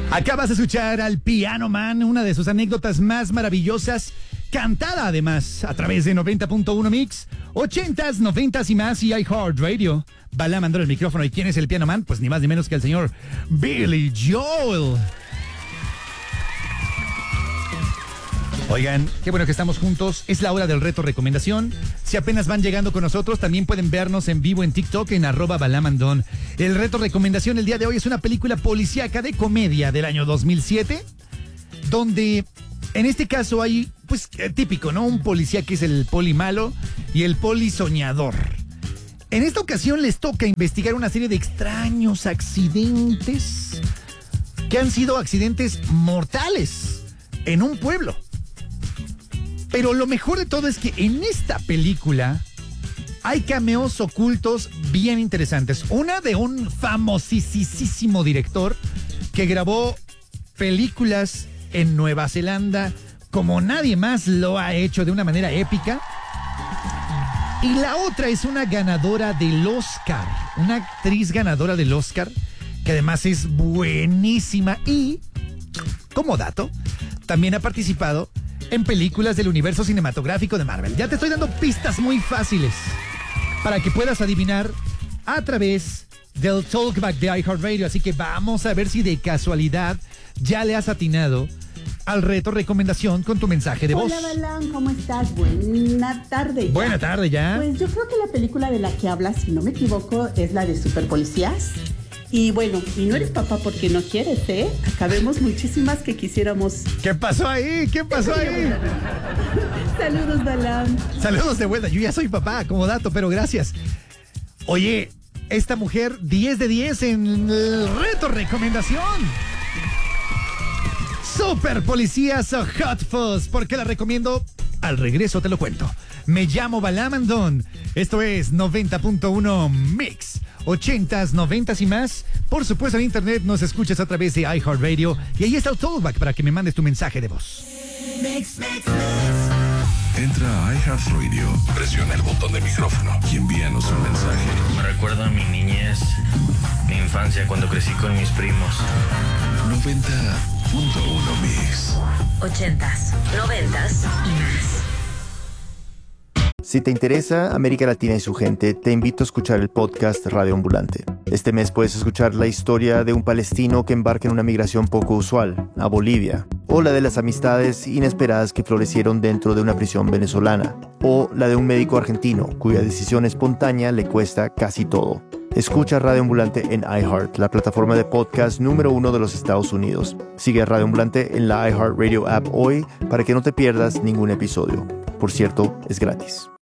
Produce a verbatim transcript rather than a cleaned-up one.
Acabas de escuchar al Piano Man, una de sus anécdotas más maravillosas, cantada además a través de noventa punto uno Mix, ochentas, noventas y más y iHeartRadio. Balam mandó el micrófono. ¿Y quién es el Piano Man? Pues ni más ni menos que el señor Billy Joel. Oigan, qué bueno que estamos juntos. Es la hora del reto recomendación. Si apenas van llegando con nosotros, también pueden vernos en vivo en TikTok en arroba balamandón. El reto recomendación el día de hoy es una película policíaca de comedia del año dos mil siete, donde en este caso hay, pues, típico, ¿no? Un policía que es el poli malo y el poli soñador. En esta ocasión les toca investigar una serie de extraños accidentes que han sido accidentes mortales en un pueblo. Pero lo mejor de todo es que en esta película hay cameos ocultos bien interesantes. Una de un famosísimo director que grabó películas en Nueva Zelanda como nadie más lo ha hecho de una manera épica. Y la otra es una ganadora del Oscar, una actriz ganadora del Oscar, que además es buenísima y, como dato, también ha participado en películas del universo cinematográfico de Marvel. Ya te estoy dando pistas muy fáciles para que puedas adivinar a través del Talkback de iHeartRadio. Así que vamos a ver si de casualidad ya le has atinado al reto recomendación con tu mensaje de voz. Hola, Balam, ¿cómo estás? Buena tarde ya. Buena tarde ya. Pues yo creo que la película de la que hablas, si no me equivoco, es la de Super Policías. Y bueno, y no eres papá porque no quieres, ¿eh? Acá vemos muchísimas que quisiéramos. ¿Qué pasó ahí? ¿Qué pasó ahí? Saludos, Balam. Saludos de vuelta. Yo ya soy papá, como dato, pero gracias. Oye, esta mujer diez de diez en el reto recomendación. Super Policías o Hot Fuzz. ¿Por qué la recomiendo? Al regreso te lo cuento. Me llamo Balamandón. Esto es noventa punto uno Mix. ochentas, noventas y más. Por supuesto, en internet nos escuchas a través de iHeartRadio. Y ahí está el Talkback para que me mandes tu mensaje de voz. Mix, mix, mix. Entra a iHeartRadio, presiona el botón de micrófono y envíanos un mensaje. Me recuerda a mi niñez, mi infancia cuando crecí con mis primos. noventa punto uno Mix. Ochentas, noventas y más. Si te interesa América Latina y su gente, te invito a escuchar el podcast Radio Ambulante. Este mes puedes escuchar la historia de un palestino que embarca en una migración poco usual, a Bolivia, o la de las amistades inesperadas que florecieron dentro de una prisión venezolana, o la de un médico argentino cuya decisión espontánea le cuesta casi todo. Escucha Radio Ambulante en iHeart, la plataforma de podcast número uno de los Estados Unidos. Sigue a Radio Ambulante en la iHeartRadio app hoy para que no te pierdas ningún episodio. Por cierto, es gratis.